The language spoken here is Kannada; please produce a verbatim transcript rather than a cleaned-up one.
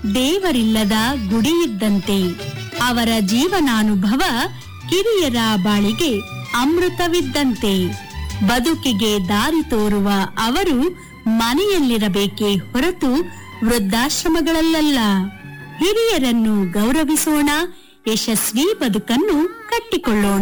ದೇವರಿಲ್ಲದ ಗುಡಿಯಿದ್ದಂತೆ. ಅವರ ಜೀವನಾನುಭವ ಕಿರಿಯರ ಬಾಳಿಗೆ ಅಮೃತವಿದ್ದಂತೆ. ಬದುಕಿಗೆ ದಾರಿ ತೋರುವ ಅವರು ಮನೆಯಲ್ಲಿರಬೇಕೇ ಹೊರತು ವೃದ್ಧಾಶ್ರಮಗಳಲ್ಲ. ಹಿರಿಯರನ್ನು ಗೌರವಿಸೋಣ, ಯಶಸ್ವಿ ಬದುಕನ್ನು ಕಟ್ಟಿಕೊಳ್ಳೋಣ.